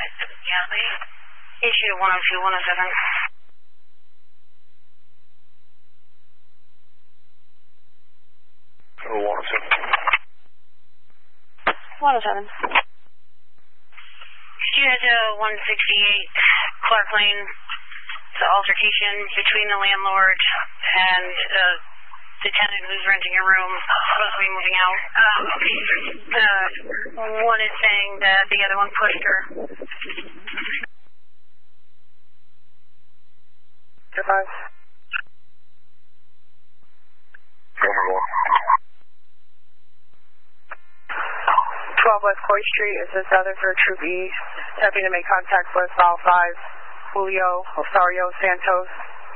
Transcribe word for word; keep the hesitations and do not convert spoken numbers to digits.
Yeah, they issued a one oh two, one oh seven. Oh, one oh seven. one oh seven. She had to one sixty-eight Clark Lane. The altercation between the landlord and uh, the tenant who's renting a room, supposed to be moving out. Um, uh, one is saying that the other one pushed her. Five. Number one. twelve West Coy Street is this other for Troop E, attempting to make contact with File five, Julio Osario Santos.